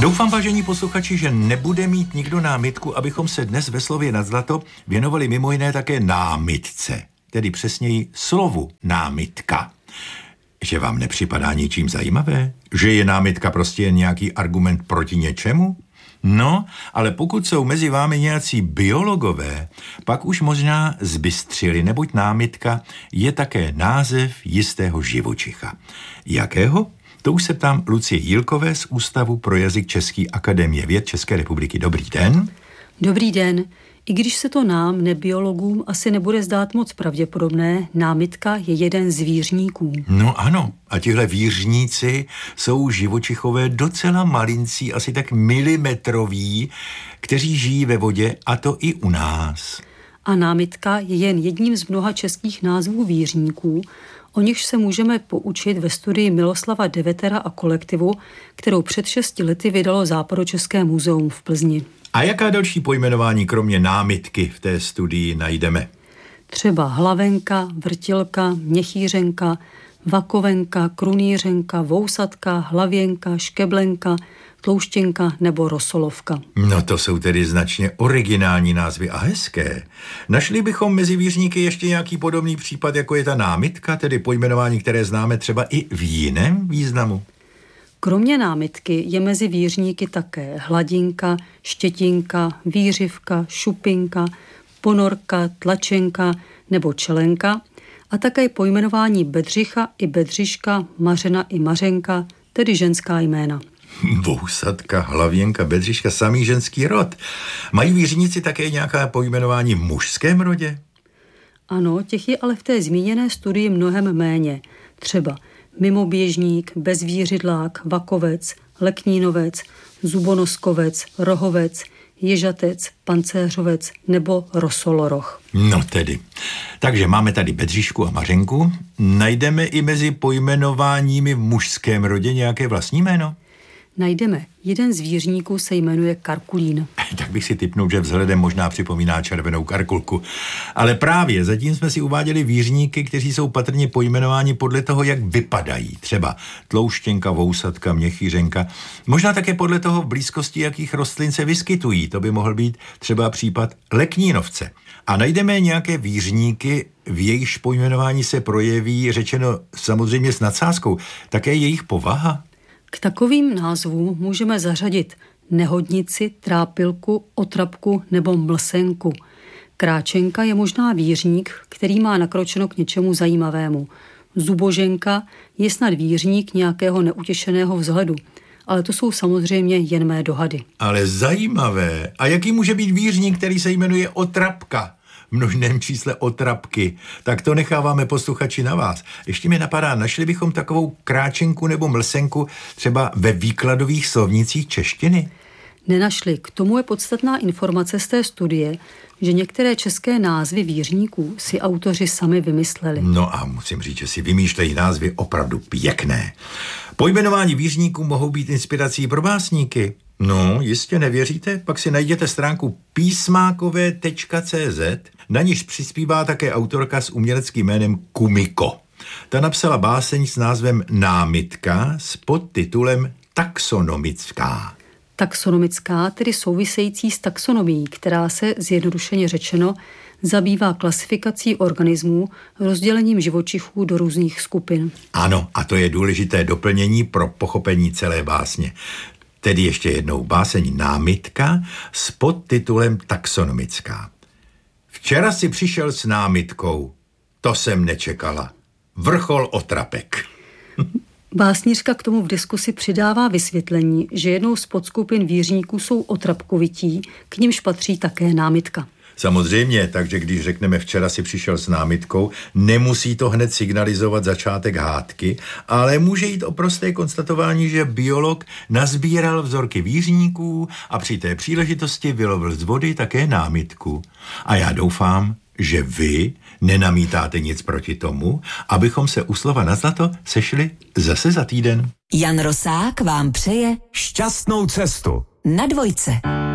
Doufám, vážení posluchači, že nebude mít nikdo námitku, abychom se dnes ve Slově nad zlato věnovali mimo jiné také námitce, tedy přesněji slovu námitka. Že vám nepřipadá ničím zajímavé? Že je námitka prostě jen nějaký argument proti něčemu? No, ale pokud jsou mezi vámi nějací biologové, pak už možná zbystřili, neboť námitka je také název jistého živočicha. Jakého? To už se ptám Lucie Jílkové z Ústavu pro jazyk České akademie věd České republiky. Dobrý den. Dobrý den. I když se to nám, nebiologům, asi nebude zdát moc pravděpodobné, námitka je jeden z vířníků. No ano, a tihle vířníci jsou živočichové docela malincí, asi tak milimetroví, kteří žijí ve vodě, a to i u nás. A námitka je jen jedním z mnoha českých názvů vířníků, o nichž se můžeme poučit ve studii Miloslava Devetera a kolektivu, kterou před 6 lety vydalo Západočeské muzeum v Plzni. A jaká další pojmenování kromě námitky v té studii najdeme? Třeba hlavenka, vrtilka, měchýřenka, vakovenka, krunýřenka, vousatka, hlavěnka, škeblenka, tlouštěnka nebo rosolovka. No to jsou tedy značně originální názvy a hezké. Našli bychom mezi vířníky ještě nějaký podobný případ, jako je ta námitka, tedy pojmenování, které známe třeba i v jiném významu? Kromě námitky je mezi vířníky také hladinka, štětinka, vířivka, šupinka, ponorka, tlačenka nebo čelenka a také pojmenování bedřicha i bedřiška, mařena i mařenka, tedy ženská jména. Vousatka, hlavěnka, bedřiška, samý ženský rod. Mají vířníci také nějaká pojmenování v mužském rodě? Ano, těch je ale v té zmíněné studii mnohem méně. Třeba mimoběžník, bezvířidlák, vakovec, leknínovec, zubonoskovec, rohovec, ježatec, pancéřovec nebo rosoloroch. No tedy. Takže máme tady bedřišku a mařenku. Najdeme i mezi pojmenováními v mužském rodě nějaké vlastní jméno? Najdeme. Jeden z vířníků se jmenuje karkulín. Tak bych si tipnul, že vzhledem možná připomíná červenou karkulku. Ale právě zatím jsme si uváděli vířníky, kteří jsou patrně pojmenováni podle toho, jak vypadají. Třeba tlouštěnka, vousatka, měchýřenka. Možná také podle toho, v blízkosti jakých rostlin se vyskytují. To by mohl být třeba případ leknínovce. A najdeme nějaké vířníky, v jejichž pojmenování se projeví, řečeno samozřejmě s nadsázkou, také jejich povaha. K takovým názvům můžeme zařadit nehodnici, trápilku, otrapku nebo mlsenku. Kráčenka je možná vířník, který má nakročeno k něčemu zajímavému. Zuboženka je snad vířník nějakého neutěšeného vzhledu, ale to jsou samozřejmě jen mé dohady. Ale zajímavé. A jaký může být vířník, který se jmenuje otrapka? V množném čísle otrapky. Tak to necháváme posluchači na vás. Ještě mi napadá, našli bychom takovou kráčenku nebo mlsenku třeba ve výkladových slovnících češtiny? Nenašli. K tomu je podstatná informace z té studie, že některé české názvy vířníků si autoři sami vymysleli. No a musím říct, že si vymýšlejí názvy opravdu pěkné. Pojmenování vířníků mohou být inspirací pro básníky. No, jistě nevěříte? Pak si najděte stránku písmákové.cz, na níž přispívá také autorka s uměleckým jménem Kumiko. Ta napsala báseň s názvem Námitka s podtitulem Taxonomická. Taxonomická, tedy související s taxonomií, která se, zjednodušeně řečeno, zabývá klasifikací organismů, rozdělením živočichů do různých skupin. Ano, a to je důležité doplnění pro pochopení celé básně. Tedy ještě jednou báseň Námitka s podtitulem Taxonomická. Včera si přišel s námitkou, to jsem nečekala. Vrchol otrapek. Básnířka k tomu v diskusi přidává vysvětlení, že jednou z podskupin vířníků jsou otrapkovití, k nimž patří také námitka. Samozřejmě, takže když řekneme včera si přišel s námitkou, nemusí to hned signalizovat začátek hádky, ale může jít o prosté konstatování, že biolog nazbíral vzorky vířníků a při té příležitosti vylovil z vody také námitku. A já doufám, že vy nenamítáte nic proti tomu, abychom se u Slova na zlato sešli zase za týden. Jan Rosák vám přeje šťastnou cestu na Dvojce.